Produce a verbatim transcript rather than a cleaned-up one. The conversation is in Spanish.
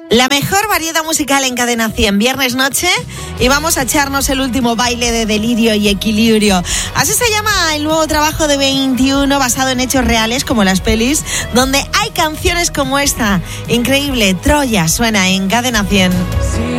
La mejor variedad musical en Cadena cien, viernes noche, y vamos a echarnos el último baile de delirio y equilibrio. Así se llama el nuevo trabajo de veintiuno, basado en hechos reales como las pelis, donde hay canciones como esta. Increíble, Troya suena en Cadena cien.